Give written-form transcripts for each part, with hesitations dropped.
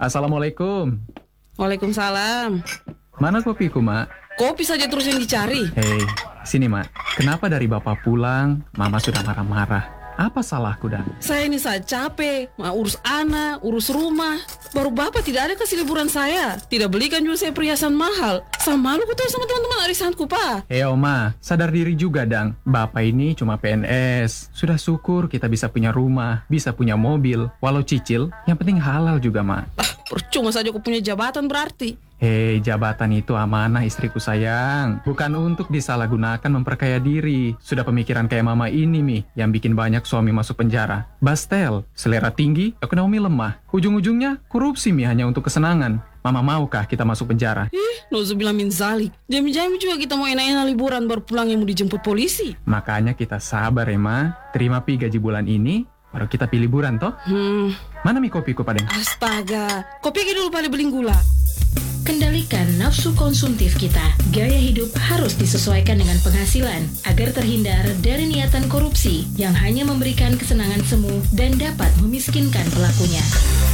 Assalamualaikum. Waalaikumsalam. Mana kopiku, Mak? Kopi saja terus yang dicari. Hei, sini, Mak. Kenapa dari Bapak pulang, Mama sudah marah-marah? Apa salahku, Dan? Saya ini saja capek, urus anak, urus rumah. Baru Bapak tidak ada kasih liburan saya. Tidak belikan juga saya perhiasan mahal. Sama malu kutu sama teman-teman arisanku, Pak. Hei, Oma, sadar diri juga, Dang. Bapak ini cuma PNS. Sudah syukur kita bisa punya rumah, bisa punya mobil. Walau cicil, yang penting halal juga, Mak. Percuma saja aku punya jabatan berarti. Hei, jabatan itu amanah istriku sayang. Bukan untuk disalahgunakan memperkaya diri. Sudah pemikiran kayak mama ini, Mi, yang bikin banyak suami masuk penjara. Bastel, selera tinggi, ekonomi lemah. Ujung-ujungnya korupsi, Mi, hanya untuk kesenangan. Mama maukah kita masuk penjara? Nauzubillah min zalik. Jam-jam juga kita mau enak-enak liburan baru pulang yang mau dijemput polisi. Makanya kita sabar ya, Ma. Terima pi gaji bulan ini, baru kita pilih liburan, toh? Mana Mi kopiku, Padeng? Astaga, kopi dulu pada beling gula. Kendalikan nafsu konsumtif kita. Gaya hidup harus disesuaikan dengan penghasilan agar terhindar dari niatan korupsi yang hanya memberikan kesenangan semu dan dapat memiskinkan pelakunya.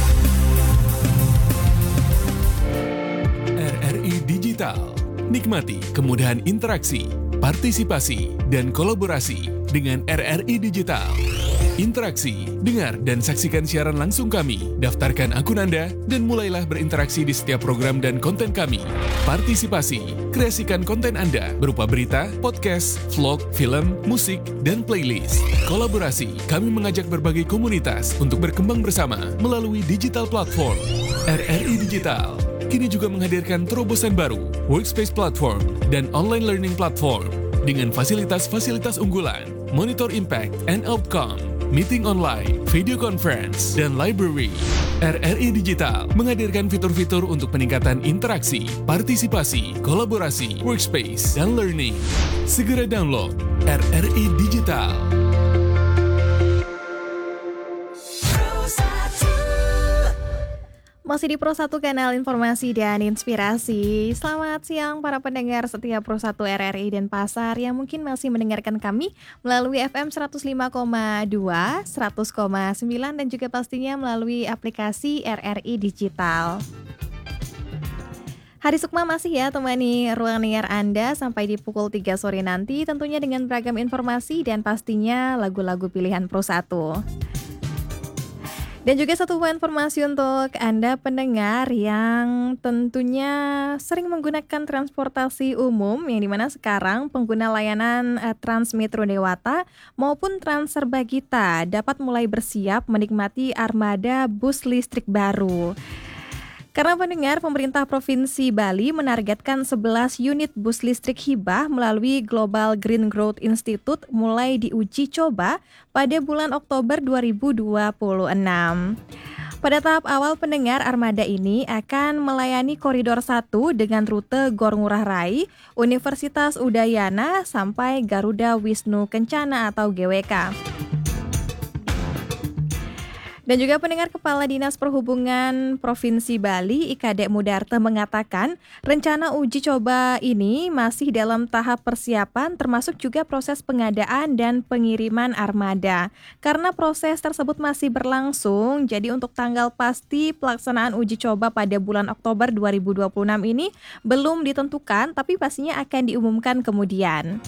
RRI Digital. Nikmati kemudahan interaksi, partisipasi, dan kolaborasi dengan RRI Digital. Interaksi, dengar dan saksikan siaran langsung kami, daftarkan akun Anda, dan mulailah berinteraksi di setiap program dan konten kami. Partisipasi, kreasikan konten Anda berupa berita, podcast, vlog, film, musik, dan playlist. Kolaborasi, kami mengajak berbagai komunitas untuk berkembang bersama melalui digital platform. RRI Digital kini juga menghadirkan terobosan baru, workspace platform, dan online learning platform dengan fasilitas-fasilitas unggulan, monitor impact and outcome, meeting online, video conference, dan library. RRI Digital menghadirkan fitur-fitur untuk peningkatan interaksi, partisipasi, kolaborasi, workspace, dan learning. Segera download RRI Digital. Masih di Pro 1 Kanal Informasi dan Inspirasi. Selamat siang para pendengar setia Pro 1 RRI Denpasar yang mungkin masih mendengarkan kami melalui FM 105,2, 100,9 dan juga pastinya melalui aplikasi RRI Digital. Hari Sukma masih ya temani ruang dengar Anda sampai di pukul 3 sore nanti, tentunya dengan beragam informasi dan pastinya lagu-lagu pilihan Pro 1. Dan juga satu buah informasi untuk Anda pendengar yang tentunya sering menggunakan transportasi umum, yang dimana sekarang pengguna layanan Transmetro Dewata maupun Trans Serbagita dapat mulai bersiap menikmati armada bus listrik baru. Karena pendengar, pemerintah Provinsi Bali menargetkan 11 unit bus listrik hibah melalui Global Green Growth Institute mulai diuji coba pada bulan Oktober 2026. Pada tahap awal pendengar, armada ini akan melayani koridor 1 dengan rute Gor Ngurah Rai, Universitas Udayana sampai Garuda Wisnu Kencana atau GWK. Dan juga pendengar, Kepala Dinas Perhubungan Provinsi Bali, IKD Mudarte mengatakan rencana uji coba ini masih dalam tahap persiapan termasuk juga proses pengadaan dan pengiriman armada. Karena proses tersebut masih berlangsung, jadi untuk tanggal pasti pelaksanaan uji coba pada bulan Oktober 2026 ini belum ditentukan, tapi pastinya akan diumumkan kemudian.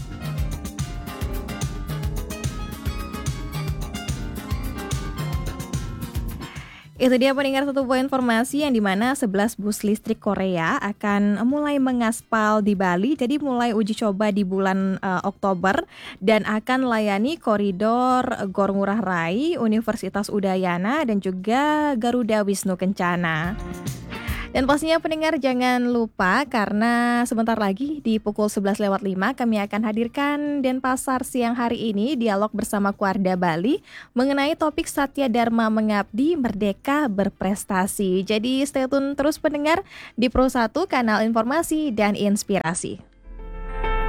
Itu dia pendengar satu buah informasi yang dimana 11 bus listrik Korea akan mulai mengaspal di Bali. Jadi mulai uji coba di bulan Oktober dan akan layani koridor Gor Ngurah Rai, Universitas Udayana dan juga Garuda Wisnu Kencana. Dan pastinya pendengar jangan lupa karena sebentar lagi di pukul 11.05 kami akan hadirkan Denpasar siang hari ini dialog bersama Kuarda Bali mengenai topik Satya Dharma Mengabdi Merdeka Berprestasi. Jadi stay tune terus pendengar di Pro 1 Kanal Informasi dan Inspirasi.